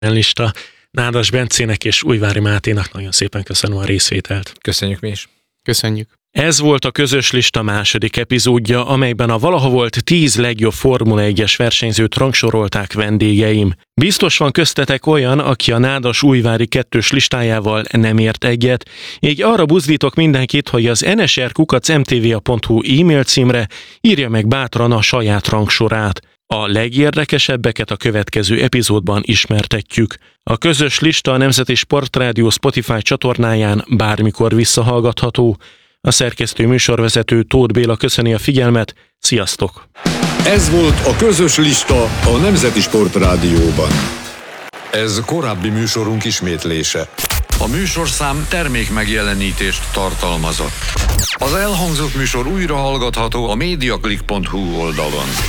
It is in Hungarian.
lista. Nádas Bencének és Újvári Máténak nagyon szépen köszönöm a részvételt. Köszönjük mi is. Köszönjük. Ez volt a Közös Lista második epizódja, amelyben a valaha volt 10 legjobb Formula 1-es versenyzőt rangsorolták vendégeim. Biztos van köztetek olyan, aki a Nádas-Újvári 2-s listájával nem ért egyet, így arra buzdítok mindenkit, hogy az nsr@mtva.hu e-mail címre írja meg bátran a saját rangsorát. A legérdekesebbeket a következő epizódban ismertetjük. A Közös Lista a Nemzeti Sportrádió Spotify csatornáján bármikor visszahallgatható. A szerkesztő műsorvezető Tóth Béla köszöni a figyelmet, sziasztok! Ez volt a Közös Lista a Nemzeti Sportrádióban. Ez korábbi műsorunk ismétlése. A műsorszám termékmegjelenítést tartalmazott. Az elhangzott műsor újra hallgatható a mediaclick.hu oldalon.